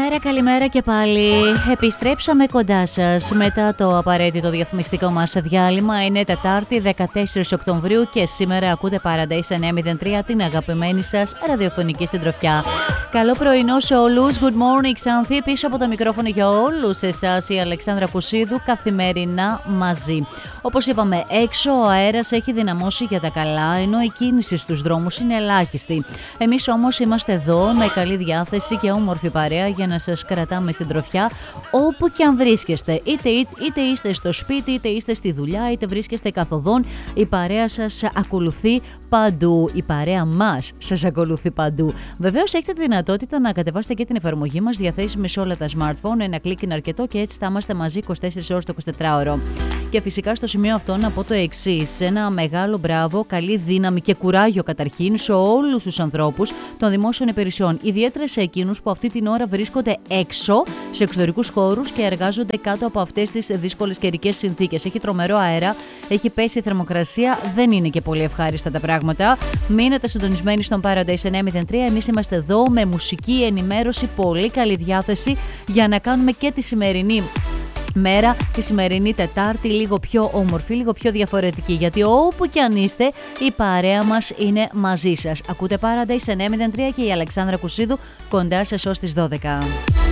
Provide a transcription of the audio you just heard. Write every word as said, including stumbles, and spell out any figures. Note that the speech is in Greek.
Καλημέρα, καλημέρα και πάλι. Επιστρέψαμε κοντά σας μετά το απαραίτητο διαφημιστικό μας διάλειμμα. Είναι Τετάρτη δεκατέσσερις Οκτωβρίου και σήμερα ακούτε Paradise εννιακόσια τρία, την αγαπημένη σας ραδιοφωνική συντροφιά. Καλό πρωινό σε όλους. Good morning, Ξάνθη. Πίσω από το μικρόφωνο για όλους εσάς η Αλεξάνδρα Κουσίδου, καθημερινά μαζί. Όπως είπαμε, έξω ο αέρας έχει δυναμώσει για τα καλά, ενώ η κίνηση στους δρόμους είναι ελάχιστη. Εμείς όμως είμαστε εδώ με καλή διάθεση και όμορφη παρέα για να σας κρατάμε συντροφιά όπου και αν βρίσκεστε. Είτε, είτε είστε στο σπίτι, είτε είστε στη δουλειά, είτε βρίσκεστε καθοδόν. Η παρέα σας ακολουθεί παντού. Η παρέα μας σας ακολουθεί παντού. Βεβαίως έχετε τη δυνατότητα να κατεβάσετε και την εφαρμογή μας, διαθέσιμη σε όλα τα smartphone. Ένα κλικ είναι αρκετό και έτσι θα είμαστε μαζί είκοσι τέσσερις ώρες το εικοσιτετράωρο. Και φυσικά στο σημείο αυτό να πω το εξής: ένα μεγάλο μπράβο, καλή δύναμη και κουράγιο καταρχήν σε όλους τους ανθρώπους των δημόσιων υπηρεσιών, ιδιαίτερα σε εκείνους που αυτή την ώρα βρίσκονται έξω σε εξωτερικούς χώρους και εργάζονται κάτω από αυτές τις δύσκολες καιρικές συνθήκες. Έχει τρομερό αέρα, έχει πέσει η θερμοκρασία, δεν είναι και πολύ ευχάριστα τα πράγματα. Μείνετε συντονισμένοι στον Paradise εννιακόσια τρία. Εμείς είμαστε εδώ με μουσική, ενημέρωση, πολύ καλή διάθεση για να κάνουμε και τη σημερινή μέρα, τη σημερινή Τετάρτη, λίγο πιο όμορφη, λίγο πιο διαφορετική. Γιατί όπου και αν είστε, η παρέα μας είναι μαζί σας. Ακούτε Paradise εννιακόσια τρία και η Αλεξάνδρα Κουσίδου κοντά σας ως τις δώδεκα.